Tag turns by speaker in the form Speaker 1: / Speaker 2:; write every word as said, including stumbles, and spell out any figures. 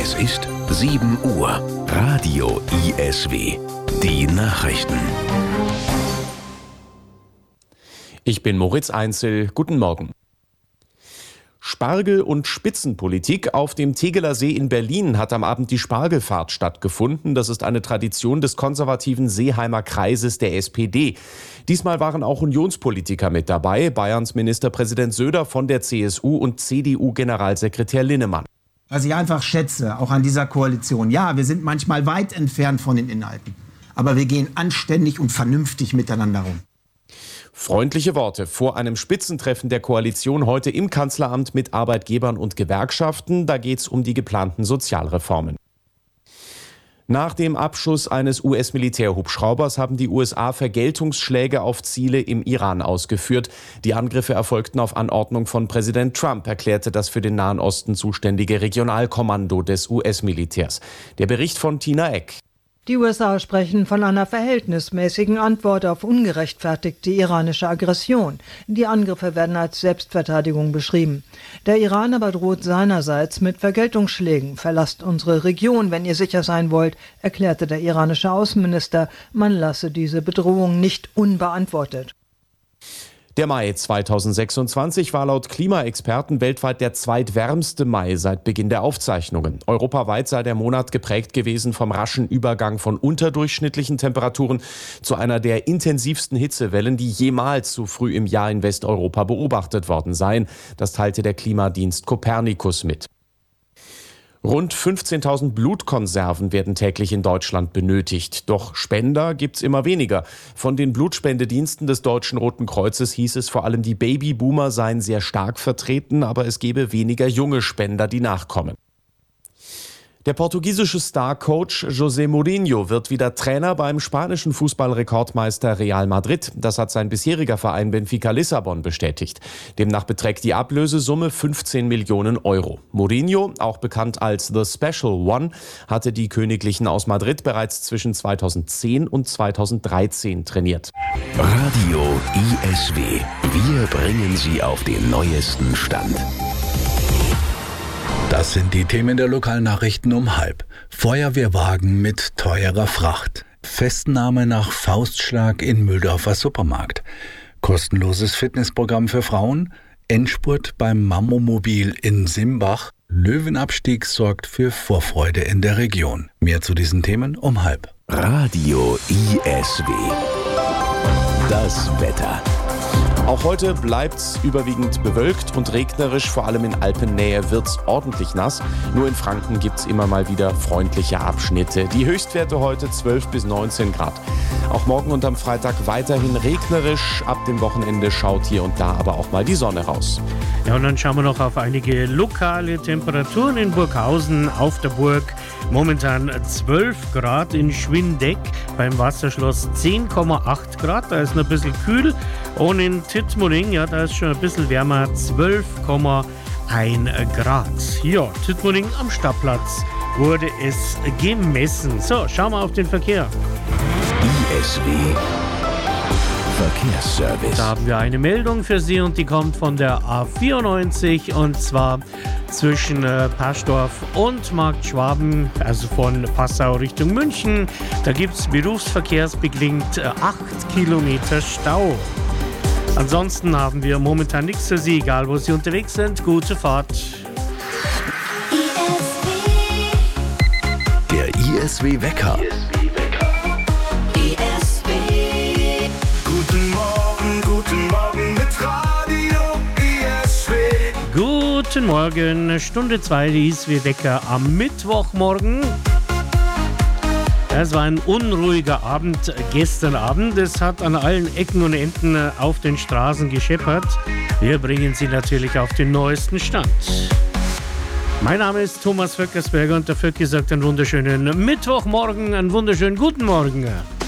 Speaker 1: Es ist sieben Uhr. Radio I S W. Die Nachrichten.
Speaker 2: Ich bin Moritz Einzel. Guten Morgen. Spargel- und Spitzenpolitik. Auf dem Tegeler See in Berlin hat am Abend die Spargelfahrt stattgefunden. Das ist eine Tradition des konservativen Seeheimer Kreises der S P D. Diesmal waren auch Unionspolitiker mit dabei. Bayerns Ministerpräsident Söder von der C S U und C D U-Generalsekretär Linnemann.
Speaker 3: Was ich einfach schätze, auch an dieser Koalition. Ja, wir sind manchmal weit entfernt von den Inhalten. Aber wir gehen anständig und vernünftig miteinander rum.
Speaker 2: Freundliche Worte vor einem Spitzentreffen der Koalition heute im Kanzleramt mit Arbeitgebern und Gewerkschaften. Da geht es um die geplanten Sozialreformen. Nach dem Abschuss eines U S-Militärhubschraubers haben die U S A Vergeltungsschläge auf Ziele im Iran ausgeführt. Die Angriffe erfolgten auf Anordnung von Präsident Trump, erklärte das für den Nahen Osten zuständige Regionalkommando des U S-Militärs. Der Bericht von Tina Eck.
Speaker 4: Die U S A sprechen von einer verhältnismäßigen Antwort auf ungerechtfertigte iranische Aggression. Die Angriffe werden als Selbstverteidigung beschrieben. Der Iran aber droht seinerseits mit Vergeltungsschlägen. Verlasst unsere Region, wenn ihr sicher sein wollt, erklärte der iranische Außenminister. Man lasse diese Bedrohung nicht unbeantwortet.
Speaker 2: Der Mai zweitausendsechsundzwanzig war laut Klimaexperten weltweit der zweitwärmste Mai seit Beginn der Aufzeichnungen. Europaweit sei der Monat geprägt gewesen vom raschen Übergang von unterdurchschnittlichen Temperaturen zu einer der intensivsten Hitzewellen, die jemals so früh im Jahr in Westeuropa beobachtet worden seien. Das teilte der Klimadienst Copernicus mit. Rund fünfzehntausend Blutkonserven werden täglich in Deutschland benötigt. Doch Spender gibt's immer weniger. Von den Blutspendediensten des Deutschen Roten Kreuzes hieß es, vor allem die Babyboomer seien sehr stark vertreten, aber es gebe weniger junge Spender, die nachkommen. Der portugiesische Star-Coach José Mourinho wird wieder Trainer beim spanischen Fußballrekordmeister Real Madrid. Das hat sein bisheriger Verein Benfica Lissabon bestätigt. Demnach beträgt die Ablösesumme fünfzehn Millionen Euro. Mourinho, auch bekannt als The Special One, hatte die Königlichen aus Madrid bereits zwischen zweitausendzehn und zweitausenddreizehn trainiert.
Speaker 1: Radio I S W. Wir bringen Sie auf den neuesten Stand.
Speaker 5: Das sind die Themen der Lokalnachrichten um halb. Feuerwehrwagen mit teurer Fracht. Festnahme nach Faustschlag in Mühldorfer Supermarkt. Kostenloses Fitnessprogramm für Frauen. Endspurt beim Mammomobil in Simbach. Löwenabstieg sorgt für Vorfreude in der Region. Mehr zu diesen Themen um halb.
Speaker 1: Radio I S W. Das Wetter.
Speaker 2: Auch heute bleibt's überwiegend bewölkt und regnerisch, vor allem in Alpennähe wird's ordentlich nass. Nur in Franken gibt's immer mal wieder freundliche Abschnitte. Die Höchstwerte heute zwölf bis neunzehn Grad. Auch morgen und am Freitag weiterhin regnerisch. Ab dem Wochenende schaut hier und da aber auch mal die Sonne raus.
Speaker 6: Ja, und dann schauen wir noch auf einige lokale Temperaturen in Burghausen auf der Burg. Momentan zwölf Grad in Schwindeck, beim Wasserschloss zehn Komma acht Grad, da ist noch ein bisschen kühl. Und in Tittmoning, ja, da ist schon ein bisschen wärmer, zwölf Komma eins Grad. Ja, Tittmoning am Stadtplatz wurde es gemessen. So, schauen wir auf den Verkehr.
Speaker 1: I S W Verkehrsservice.
Speaker 6: Da haben wir eine Meldung für Sie und die kommt von der A vierundneunzig und zwar zwischen äh, Paschdorf und Markt Schwaben, also von Passau Richtung München. Da gibt es berufsverkehrsbedingt äh, acht Kilometer Stau. Ansonsten haben wir momentan nichts für Sie, egal wo Sie unterwegs sind. Gute Fahrt.
Speaker 1: Der I S W Wecker.
Speaker 7: Guten Morgen, guten Morgen mit Radio I S W.
Speaker 6: Guten Morgen, Stunde zwei, die I S W Wecker am Mittwochmorgen. Es war ein unruhiger Abend gestern Abend. Es hat an allen Ecken und Enden auf den Straßen gescheppert. Wir bringen Sie natürlich auf den neuesten Stand. Mein Name ist Thomas Vöckersberger und der Vöcki sagt einen wunderschönen Mittwochmorgen, einen wunderschönen guten Morgen.